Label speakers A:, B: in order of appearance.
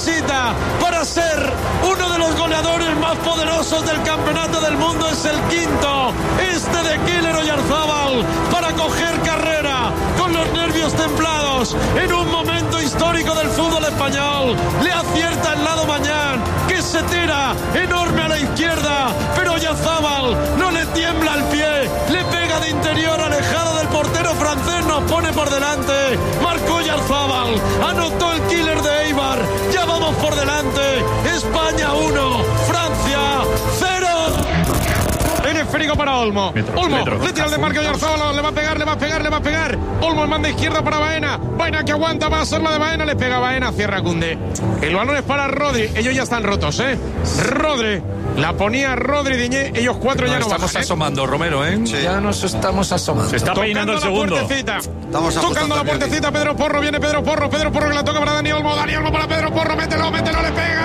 A: necesita para ser uno de los goleadores más poderosos del campeonato del mundo es el quinto, este de Keylor Oyarzábal, para coger carrera con los nervios templados en un momento histórico del fútbol español. Le acierta el lado Mañán, que se tira enorme a la izquierda, pero Oyarzábal no le tiembla el pie, le pega de interior alejado del portero francés, nos pone por delante. Marcó Oyarzábal, anotó el killer de Eibar, ya vamos por delante. España 1, Francia 0. En esférico para Olmo. Olmo, le tira el desmarque a Oyarzábal, le va a pegar. Olmo manda izquierda para Baena. Baena que aguanta, va a ser la de Baena, le pega Baena, cierra Koundé. El balón es para Rodri, ellos ya están rotos, Rodri. La ponía Rodri Diñé, ellos cuatro ya no bajan.
B: Estamos asomando, Romero,
C: Sí.
B: Ya nos estamos asomando.
D: Se está peinando el segundo.
A: Tocando la puertecita, Pedro Porro, viene Pedro Porro que la toca para Dani Olmo para Pedro Porro, mételo, le pega.